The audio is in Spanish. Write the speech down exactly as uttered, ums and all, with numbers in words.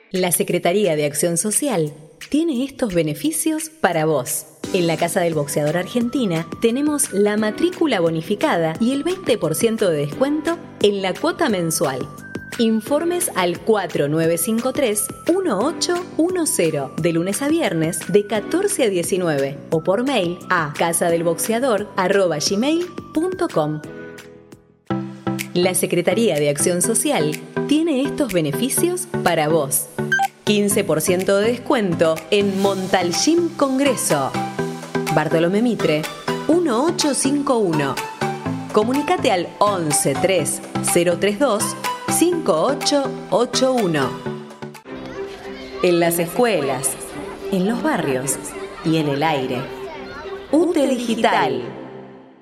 La Secretaría de Acción Social tiene estos beneficios para vos. En la Casa del Boxeador Argentina tenemos la matrícula bonificada y el veinte por ciento de descuento en la cuota mensual. Informes al cuatro nueve cinco tres, uno ocho uno cero de lunes a viernes de catorce a diecinueve o por mail a casadelboxeador arroba gmail punto com. La Secretaría de Acción Social tiene estos beneficios para vos. quince por ciento de descuento en Montal Gym Congreso. Bartolomé Mitre, uno ocho cinco uno. Comunicate al once tres cero tres dos cinco ocho ocho uno. En las escuelas, en los barrios y en el aire. U T E Digital.